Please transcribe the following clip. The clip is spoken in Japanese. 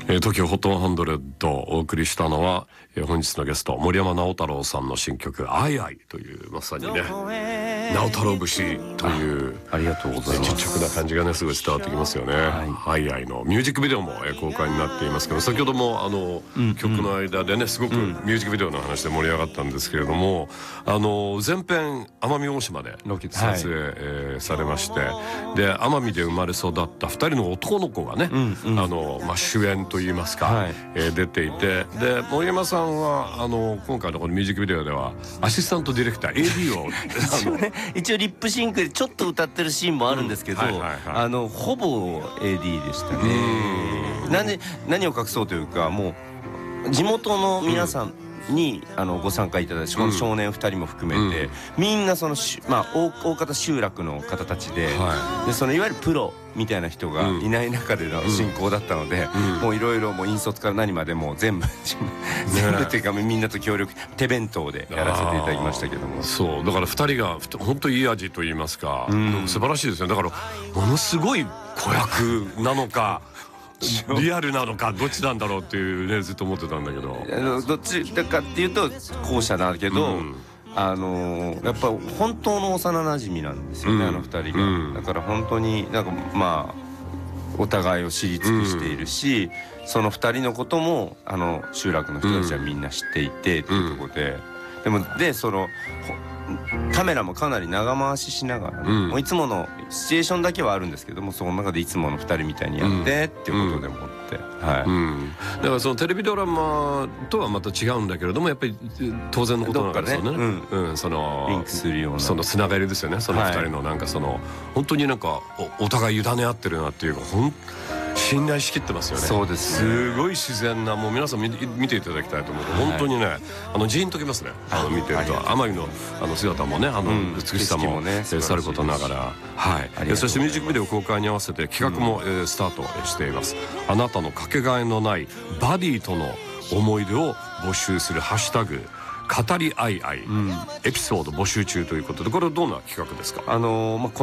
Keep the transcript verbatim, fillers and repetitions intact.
えー、東京ホットハンドレッドをお送りしたのは、えー、本日のゲスト森山直太朗さんの新曲「アイアイ」というまさにね直太朗節というありがとうございます。 ちっちゃくな感じがねすごい伝わってきますよね。アイアイのミュージックビデオも、えー、公開になっていますけど、先ほどもあの、うん、曲の間でねすごくミュージックビデオの話で盛り上がったんですけれども、あの前編奄美大島で撮影、はいえー、されまして、で奄美で生まれ育ったふたりの男の子がね、うんうん、あのまあ、主演といいますか、はいえー、出ていて、で森山さんはあの今回のこのミュージックビデオではアシスタントディレクター エーディー を一応ね一応リップシンクでちょっと歌ってるシーンもあるんですけど、あのほぼ エーディー でしたね。なんで何を隠そうというか、もう地元の皆さんにあのご参加いただいて、うん、少年ふたりも含めて、うん、みんなその、まあ、大, 大方集落の方たち で,、はい、でそのいわゆるプロみたいな人がいない中での進行だったので、うん、もういろいろ引率から何までも全部全部っていうかみんなと協力手弁当でやらせていただきましたけども、 そうだからふたりが本当にいい味と言いますか、うん、素晴らしいですね。だからものすごい子役なのかリアルなのかどっちなんだろうっていうねずっと思ってたんだけど、 あのどっちだかっていうと後者だけど、うん、あのー、やっぱ本当の幼なじみなんですよね、うん、あのふたりが、うん、だから本当になんかまあお互いを知り尽くしているし、うん、そのふたりのこともあの集落の人たちはみんな知っていてっていうところで、うん、でもでそのカメラもかなり長回ししながら、ねうん、もういつものシチュエーションだけはあるんですけども、その中でいつものふたりみたいにやって、うん、っていうことでもって、うんはいうん、 だからそのテレビドラマとはまた違うんだけれども、やっぱり当然のことなんですよね。うんうん、そのリンクするようなそのつながりですよね。そのふたりのなんかその、はい、本当になんか お, お互い委ね合ってるなっていうか、ほん信頼しきってますよね。 そうです、ね、 すごい自然な、もう皆さん 見, 見ていただきたいと思うと、はい、本当にねあのジーンときますね。あの見てると奄美のあの姿もね、あの美しさも、うんね、さることながら、はい、そしてミュージックビデオ公開に合わせて企画も、うんえー、スタートしています。あなたのかけがえのないバディとの思い出を募集するハッシュタグ語りあいあい、うん、エピソード募集中ということで、これはどんな企画ですか？ あのーまあ